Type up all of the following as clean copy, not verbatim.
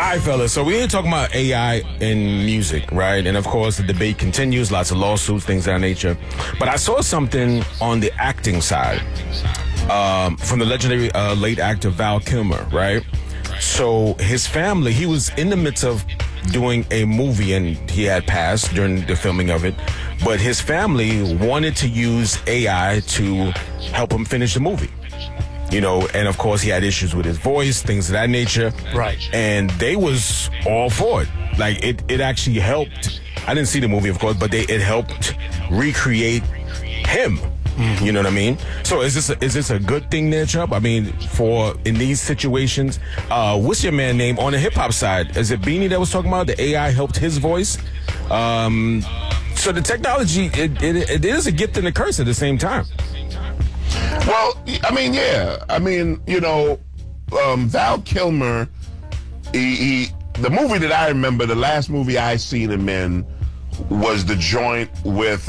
right, fellas, so we're talking about AI in music, right? And of course, the debate continues, lots of lawsuits, things of that nature. But I saw something on the acting side from the legendary late actor Val Kilmer, right? So his family, he was in the midst of doing a movie and he had passed during the filming of it. But his family wanted to use AI to help him finish the movie. You know, and of course he had issues with his voice, things of that nature. Right. And they was all for it. Like it actually helped. I didn't see the movie, of course, but it helped recreate him. Mm-hmm. You know what I mean? So is this a good thing there, Chubb? I mean, for in these situations, what's your man name on the hip hop side? Is it Beanie that was talking about the AI helped his voice? So the technology, it is a gift and a curse at the same time. Well, I mean, yeah. I mean, you know, Val Kilmer, the movie that I remember, the last movie I seen him in was the joint with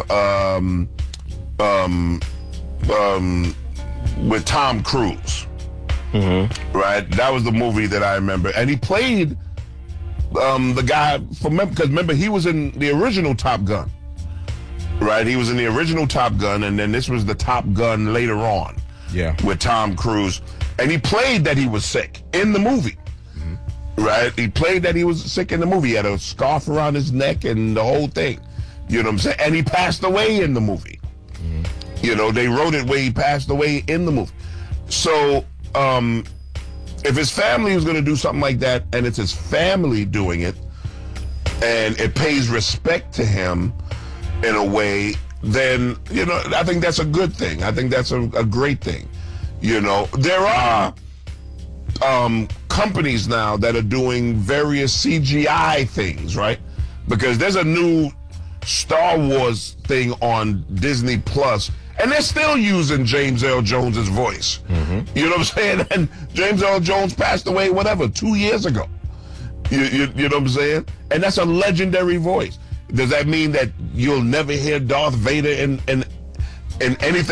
Tom Cruise. Mm-hmm. Right? That was the movie that I remember. And he played the guy, because remember, he was in the original Top Gun. Right, he was in the original Top Gun, and then this was the Top Gun later on. Yeah, with Tom Cruise, and he played that he was sick in the movie. Mm-hmm. Right, he played that he was sick in the movie. He had a scarf around his neck and the whole thing. You know what I'm saying? And he passed away in the movie. Mm-hmm. You know, they wrote it where he passed away in the movie. So, if his family was going to do something like that, and it's his family doing it, and it pays respect to him in a way, then, you know, I think that's a good thing. I think that's a great thing. You know, there are companies now that are doing various CGI things, right? Because there's a new Star Wars thing on Disney Plus, and they're still using James Earl Jones's voice. Mm-hmm. You know what I'm saying? And James Earl Jones passed away, 2 years ago. You know what I'm saying? And that's a legendary voice. Does that mean that you'll never hear Darth Vader in anything